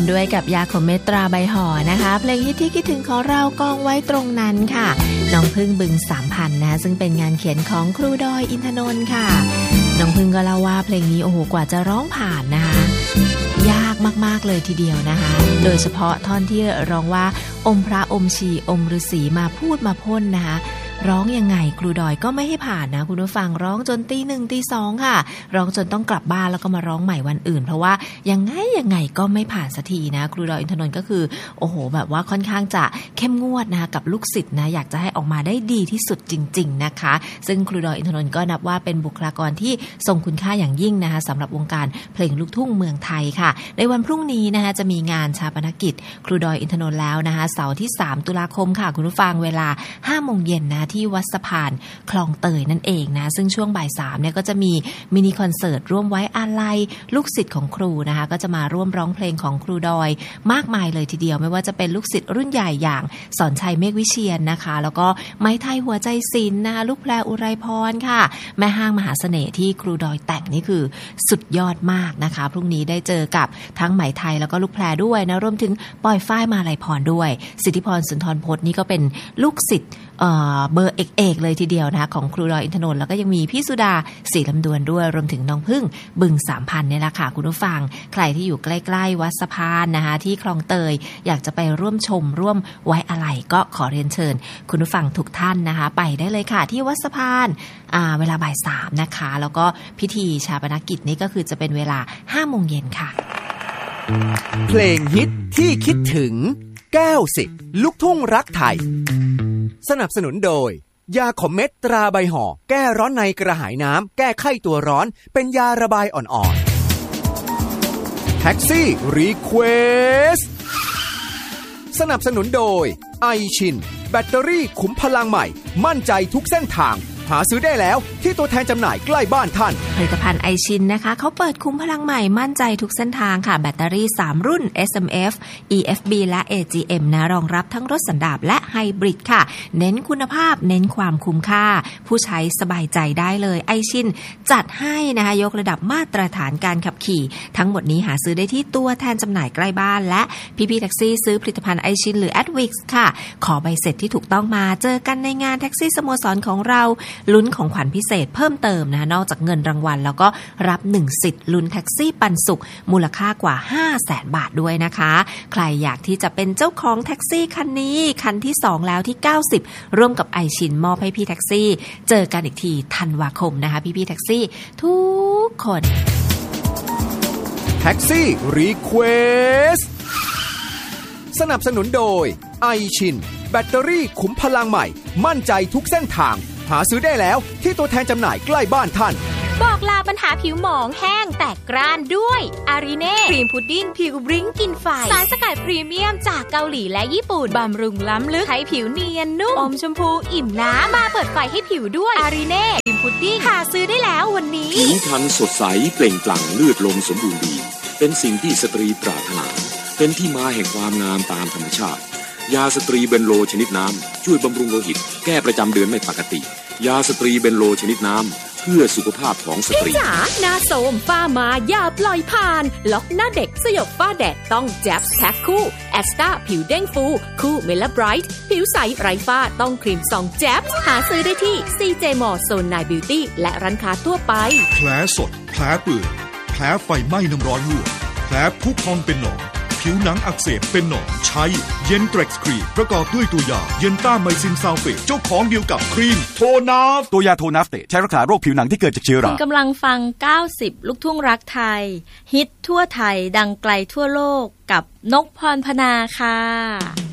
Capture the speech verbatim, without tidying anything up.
คุณด้วยกับยาขมเม็ดตราใบห่อนะคะเพลงฮิตที่คิดถึงของเรากองไว้ตรงนั้นค่ะน้องพึ่งบึงสามพันนะซึ่งเป็นงานเขียนของครูดอยอินทนนท์ค่ะน้องพึ่งก็เล่าว่าเพลงนี้โอ้โหกว่าจะร้องผ่านนะคะยากมากๆเลยทีเดียวนะคะโดยเฉพาะท่อนที่ร้องว่าอมพระอมชีอมฤาษีมาพูดมาพ่นนะคะร้องยังไงครูดอยก็ไม่ให้ผ่านนะคุณผู้ฟังร้องจนตีหนึ่งตีสองค่ะร้องจนต้องกลับบ้านแล้วก็มาร้องใหม่วันอื่นเพราะว่ายังไงยังไงก็ไม่ผ่านสักทีนะครูดอยอินทนนท์ก็คือโอ้โหแบบว่าค่อนข้างจะเข้มงวดนะคะกับลูกศิษย์นะอยากจะให้ออกมาได้ดีที่สุดจริงๆนะคะซึ่งครูดอยอินทนนท์ก็นับว่าเป็นบุคลากรที่ทรงคุณค่าอย่างยิ่งนะคะสำหรับวงการเพลงลูกทุ่งเมืองไทยค่ะในวันพรุ่งนี้นะคะจะมีงานชาปนกิจครูดอยอินทนนท์แล้วนะคะเสาร์ที่สามตุลาคมค่ะคุณผู้ฟังเวลา ห้าโมงเย็นนะที่วัดสะพานคลองเตยนั่นเองนะซึ่งช่วงบ่ายสามเนี่ยก็จะมีมินิคอนเสิร์ตร่วมไว้อาลัยลูกศิษย์ของครูนะคะก็จะมาร่วมร้องเพลงของครูดอยมากมายเลยทีเดียวไม่ว่าจะเป็นลูกศิษย์รุ่นใหญ่อย่างสอนชัยเมฆวิเชียร น, นะคะแล้วก็ไม้ไทยหัวใจศิลป์นะคะลูกแพรอุไรพรค่ะแม่ห้างมหาเสน่ห์ที่ครูดอยแต่งนี่คือสุดยอดมากนะคะพรุ่งนี้ได้เจอกับทั้งไหมไทยแล้วก็ลูกแพรด้วยนะรวมถึงปอยฝ้ายมาลัยพรด้วยสิทธิพรสุนทรพจน์นี่ก็เป็นลูกศิษย์เอ่อเบอร์เอกๆเลยทีเดียวนะคะของครูดอยอินทนนท์แล้วก็ยังมีพี่สุดาศรีลำดวนด้วยรวมถึงน้องพึ่งบึง สามพัน เนี่ยแหละค่ะคุณผู้ฟังใครที่อยู่ใกล้ๆวัดสะพานนะคะที่คลองเตยอยากจะไปร่วมชมร่วมไว้อาลัยก็ขอเรียนเชิญคุณผู้ฟังทุกท่านนะคะไปได้เลยค่ะที่วัดสะพานอ่าเวลาบ่ายสามนะคะแล้วก็พิธีชาปนกิจนี้ก็คือจะเป็นเวลา ห้าโมงเย็นค่ะเพลงฮิตที่คิดถึงแก้วสิบลูกทุ่งรักไทยสนับสนุนโดยยาขมเม็ดตราใบห่อแก้ร้อนในกระหายน้ำแก้ไข้ตัวร้อนเป็นยาระบายอ่อนๆแท็กซี่รีเควสสนับสนุนโดยไอชินแบตเตอรี่ขุมพลังใหม่มั่นใจทุกเส้นทางหาซื้อได้แล้วที่ตัวแทนจำหน่ายใกล้บ้านท่านผลิตภัณฑ์ไอชินนะคะเขาเปิดคุ้มพลังใหม่มั่นใจทุกเส้นทางค่ะแบตเตอรี่สามรุ่น เอส เอ็ม เอฟ อี เอฟ บี และ เอ จี เอ็ม นะรองรับทั้งรถสันดาปและไฮบริดค่ะเน้นคุณภาพเน้นความคุ้มค่าผู้ใช้สบายใจได้เลยไอชินจัดให้นะคะยกระดับมาตรฐานการขับขี่ทั้งหมดนี้หาซื้อได้ที่ตัวแทนจำหน่ายใกล้บ้านและพี่ๆแท็กซี่ซื้อผลิตภัณฑ์ไอชินหรือ Adwix ค่ะขอใบเสร็จที่ถูกต้องมาเจอกันในงานแท็กซี่สโมสรของเราลุ้นของขวัญพิเศษเพิ่มเติมนะคะนอกจากเงินรางวัลแล้วก็รับหนึ่งสิทธิ์ลุ้นแท็กซี่ปันสุขมูลค่ากว่า ห้าแสน บาทด้วยนะคะใครอยากที่จะเป็นเจ้าของแท็กซี่คันนี้คันที่สองแล้วที่เก้าสิบร่วมกับไอชินมอบให้พี่แท็กซี่เจอกันอีกทีธันวาคมนะคะพี่ๆแท็กซี่ทุกคนแท็กซี่รีเควสสนับสนุนโดยไอชินแบตเตอรี่ขุมพลังใหม่มั่นใจทุกเส้นทางหาซื้อได้แล้วที่ตัวแทนจำหน่ายใกล้บ้านท่านบอกลาปัญหาผิวหมองแห้งแตกกร้านด้วยอารีเน่ครีมพุดดิ้งผิวบริ้งกินไฟสารสกัดพรีเมียมจากเกาหลีและญี่ปุ่นบำรุงล้ำลึกให้ผิวเนียนนุ่มอมชมพูอิ่มน้ำมาเปิดไฟให้ผิวด้วยอารีเน่ครีมพุดดิ้งหาซื้อได้แล้ววันนี้ผิวพรรณสดใสเปล่งปลั่งเลือดลมสมบูรณ์ดีเป็นสิ่งที่สตรีปรารถนาเป็นที่มาแห่งความงามตามธรรมชาติยาสตรีเบนโลชนิดน้ำช่วยบำรุงโลหิตแก้ประจำเดือนไม่ปกติยาสตรีเบนโลชนิดน้ำเพื่อสุขภาพของสตรีพี่จ๋าหน้าโสมฝ้ามาอย่าปล่อยผ่านล็อกหน้าเด็กสยบฝ้าแดดต้องแจ๊บแพ็คคู่แอสตาผิวเด้งฟูคู่เมล่าไบรท์ผิวใสไร้ฝ้าต้องครีมซองแจ๊บหาซื้อได้ที่ ซี เจ มอ โซน ไนน์ Beauty และร้านค้าทั่วไปแผลสดแผลเปื่อยแผลไฟไหม้น้ำร้อนลวกแผลพุพองเป็นหนองผิวหนังอักเสบเป็นหนองใช้เย็นเทร็กซ์ครีมประกอบด้วยตัวยาเย็นต้าไมซินซัลเฟตเจ้าของเดียวกับครีมโทนาฟตัวยาโทนาฟเตใช้รักษาโรคผิวหนังที่เกิดจากเชื้อราคุณกำลังฟังเก้าสิบลูกทุ่งรักไทยฮิตทั่วไทยดังไกลทั่วโลกกับนกพรพนาค่ะ